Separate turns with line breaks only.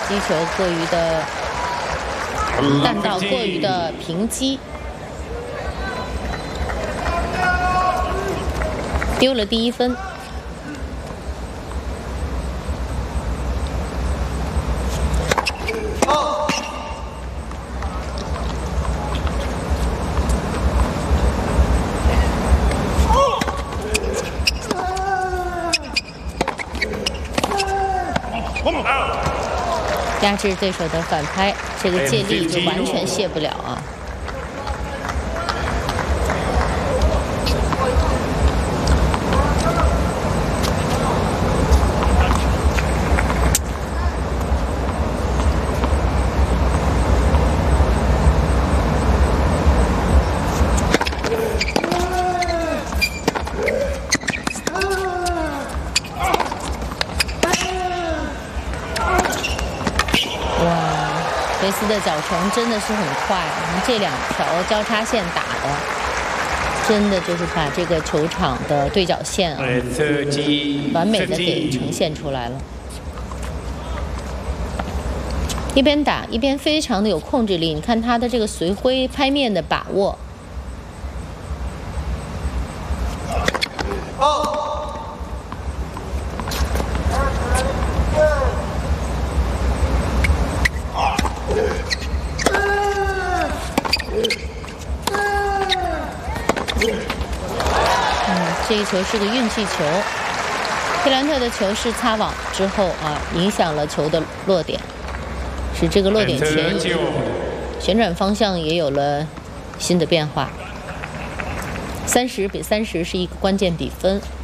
击球过于的弹道过于的平击，丢了第1分。压制对手的反拍，这个借力就完全卸不了啊！维斯的脚程真的是很快，这2条交叉线打的，真的就是把这个球场的对角线啊，完美的给呈现出来了。一边打一边非常的有控制力，你看他的这个随挥拍面的把握。这一球是个运气球，佩兰特的球是擦网之后啊，影响了球的落点，使这个落点前移，旋转方向也有了新的变化。30比30是一个关键比分。